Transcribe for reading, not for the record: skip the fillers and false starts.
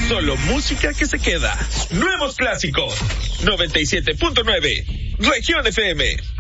Solo música que se queda. Nuevos clásicos. 97.9. Región FM.